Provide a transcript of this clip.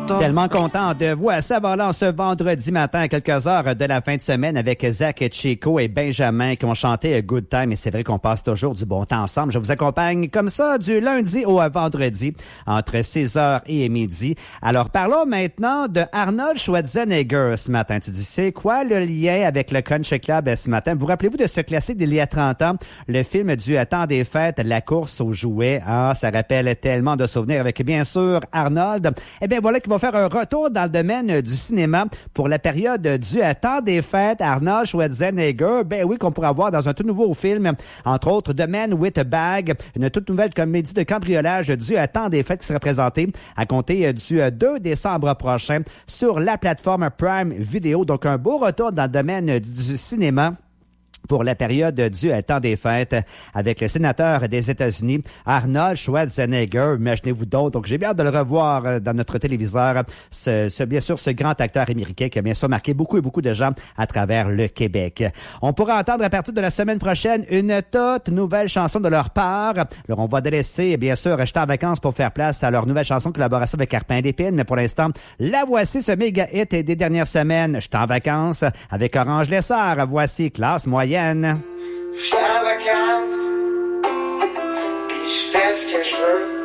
Tellement content de vous à Saint-Valentin ce vendredi matin à quelques heures de la fin de semaine avec Zach Chico et Benjamin qui ont chanté Good Time et c'est vrai qu'on passe toujours du bon temps ensemble. Je vous accompagne comme ça du lundi au vendredi entre 6h et midi. Alors parlons maintenant de Arnold Schwarzenegger ce matin. Tu dis c'est quoi le lien avec le Country Club ce matin? Vous rappelez-vous de ce classique d'il y a 30 ans, le film du temps des fêtes, la course aux jouets. Ah, ça rappelle tellement de souvenirs avec bien sûr Arnold. Eh bien voilà qu'il va faire un retour dans le domaine du cinéma pour la période du temps des fêtes. Arnold Schwarzenegger, ben oui, qu'on pourra voir dans un tout nouveau film, entre autres The Man with a Bag, une toute nouvelle comédie de cambriolage du temps des fêtes qui sera présentée à compter du 2 décembre prochain sur la plateforme Prime Video. Donc un beau retour dans le domaine du cinéma pour la période du temps des fêtes avec le sénateur des États-Unis, Arnold Schwarzenegger. Imaginez-vous donc j'ai bien hâte de le revoir dans notre téléviseur. Bien sûr, ce grand acteur américain qui a bien sûr marqué beaucoup de gens à travers le Québec. On pourra entendre à partir de la semaine prochaine une toute nouvelle chanson de leur part. Alors, on va délaisser, bien sûr, J'étais en vacances pour faire place à leur nouvelle chanson collaboration avec Carpin d'Épine. Mais pour l'instant, la voici, ce méga hit des dernières semaines. J'étais en vacances avec Orange Lessard. Voici Classe moyenne. J'étais en vacances, pis je fais ce que je veux.